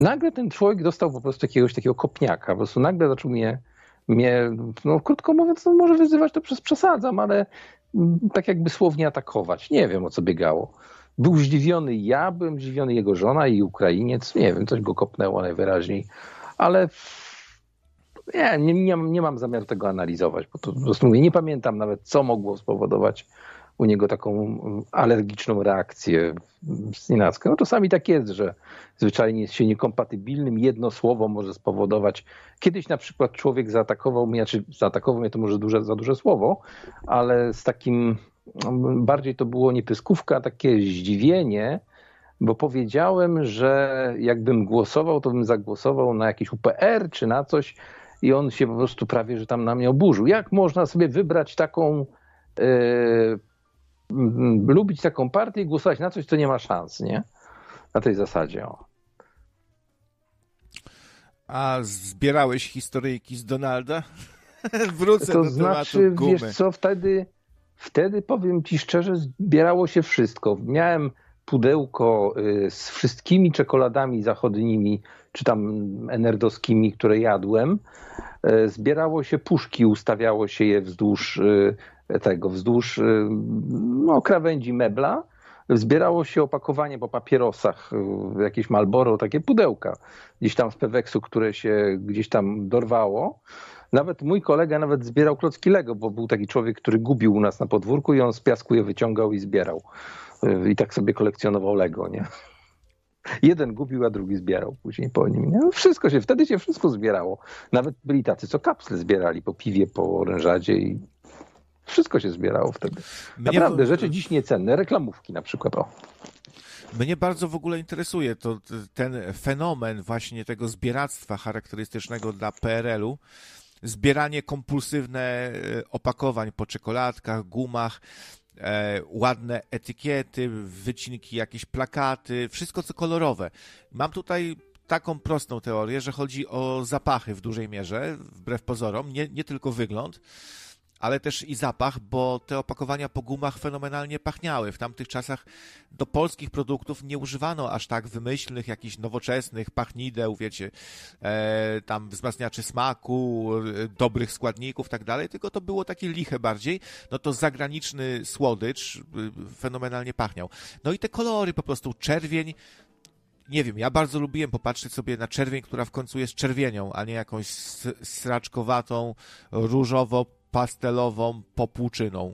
nagle ten człowiek dostał po prostu jakiegoś takiego kopniaka. Po prostu nagle zaczął mnie no krótko mówiąc, no może wyzywać to przesadzam, ale tak jakby słownie atakować. Nie wiem, o co biegało. Był zdziwiony ja, byłem zdziwiony jego żona i Ukrainiec. Nie wiem, coś go kopnęło najwyraźniej. Ale nie mam zamiaru tego analizować, bo to po prostu mówię, nie pamiętam nawet, co mogło spowodować u niego taką alergiczną reakcję znienacka. No czasami tak jest, że zwyczajnie jest się niekompatybilnym. Jedno słowo może spowodować. Kiedyś na przykład człowiek zaatakował mnie to może za duże słowo, ale z takim, bardziej to było nie pyskówka, a takie zdziwienie, bo powiedziałem, że jakbym głosował, to bym zagłosował na jakiś UPR czy na coś i on się po prostu prawie, że tam na mnie oburzył. Jak można sobie wybrać taką, lubić taką partię i głosować na coś, co nie ma szans, nie? Na tej zasadzie. O. A zbierałeś historyjki z Donalda? Wrócę do znaczy, tematu gumy. wiesz co, wtedy powiem ci szczerze, zbierało się wszystko. Miałem pudełko z wszystkimi czekoladami zachodnimi, czy tam enerdowskimi, które jadłem. Zbierało się puszki, ustawiało się je wzdłuż krawędzi mebla. Zbierało się opakowanie po papierosach, jakieś Marlboro, takie pudełka, gdzieś tam z Peweksu, które się gdzieś tam dorwało. Nawet mój kolega zbierał klocki Lego, bo był taki człowiek, który gubił u nas na podwórku i on z piasku je wyciągał i zbierał. I tak sobie kolekcjonował Lego, nie? Jeden gubił, a drugi zbierał później po nim. Nie? No wtedy się wszystko zbierało. Nawet byli tacy, co kapsle zbierali po piwie, po orężadzie i wszystko się zbierało wtedy. Naprawdę, rzeczy dziś niecenne. Reklamówki na przykład. O. Mnie bardzo w ogóle interesuje ten fenomen właśnie tego zbieractwa charakterystycznego dla PRL-u. Zbieranie kompulsywne opakowań po czekoladkach, gumach, ładne etykiety, wycinki, jakieś plakaty, wszystko co kolorowe. Mam tutaj taką prostą teorię, że chodzi o zapachy w dużej mierze, wbrew pozorom, nie tylko wygląd, ale też i zapach, bo te opakowania po gumach fenomenalnie pachniały. W tamtych czasach do polskich produktów nie używano aż tak wymyślnych, jakichś nowoczesnych pachnideł, wiecie, tam wzmacniaczy smaku, dobrych składników, tak dalej, tylko to było takie liche bardziej. No to zagraniczny słodycz fenomenalnie pachniał. No i te kolory po prostu, czerwień, nie wiem, ja bardzo lubiłem popatrzeć sobie na czerwień, która w końcu jest czerwienią, a nie jakąś sraczkowatą, różowo-pastelową popłuczyną.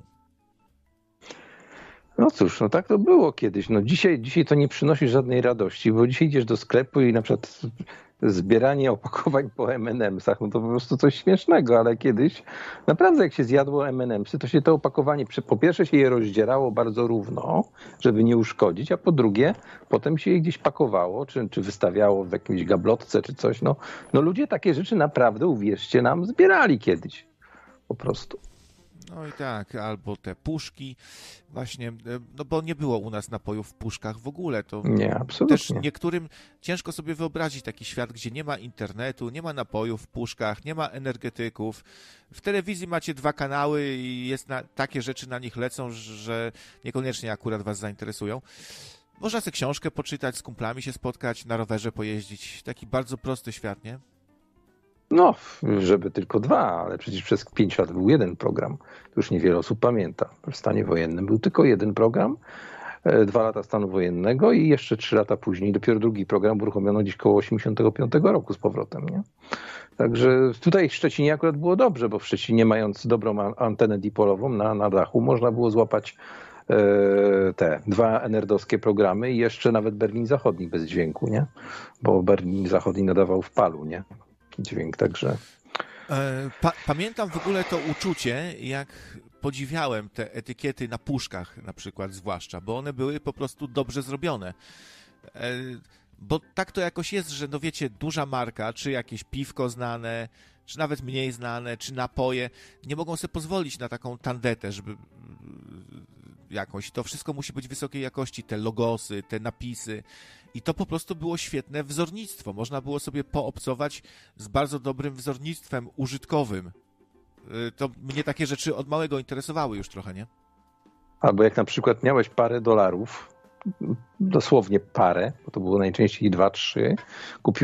No cóż, no tak to było kiedyś. No dzisiaj to nie przynosi żadnej radości, bo dzisiaj idziesz do sklepu i na przykład zbieranie opakowań po M&Msach, no to po prostu coś śmiesznego, ale kiedyś naprawdę jak się zjadło M&Msy, to się to opakowanie, po pierwsze się je rozdzierało bardzo równo, żeby nie uszkodzić, a po drugie potem się je gdzieś pakowało, czy wystawiało w jakimś gablotce, czy coś. No ludzie takie rzeczy naprawdę, uwierzcie nam, zbierali kiedyś. Po prostu. No i tak, albo te puszki, właśnie, no bo nie było u nas napojów w puszkach w ogóle. To nie, absolutnie. Też niektórym ciężko sobie wyobrazić taki świat, gdzie nie ma internetu, nie ma napojów w puszkach, nie ma energetyków. W telewizji macie 2 kanały i takie rzeczy na nich lecą, że niekoniecznie akurat was zainteresują. Można sobie książkę poczytać, z kumplami się spotkać, na rowerze pojeździć. Taki bardzo prosty świat, nie? No, żeby tylko 2, ale przecież przez 5 lat był 1 program. To już niewiele osób pamięta. W stanie wojennym był tylko 1 program, 2 lata stanu wojennego i jeszcze 3 lata później dopiero drugi program uruchomiono gdzieś koło 85 roku z powrotem. Nie? Także tutaj w Szczecinie akurat było dobrze, bo w Szczecinie mając dobrą antenę dipolową na dachu można było złapać te 2 enerdowskie programy i jeszcze nawet Berlin Zachodni bez dźwięku, nie? Bo Berlin Zachodni nadawał w palu, nie? Dźwięk, także... Pamiętam w ogóle to uczucie, jak podziwiałem te etykiety na puszkach na przykład zwłaszcza, bo one były po prostu dobrze zrobione. Bo tak to jakoś jest, że no wiecie, duża marka, czy jakieś piwko znane, czy nawet mniej znane, czy napoje, nie mogą sobie pozwolić na taką tandetę, żeby jakoś. To wszystko musi być wysokiej jakości, te logosy, te napisy. I to po prostu było świetne wzornictwo. Można było sobie poobcować z bardzo dobrym wzornictwem użytkowym. To mnie takie rzeczy od małego interesowały już trochę, nie? Albo jak na przykład miałeś parę dolarów, dosłownie parę, bo to było najczęściej 2-3, kupiłeś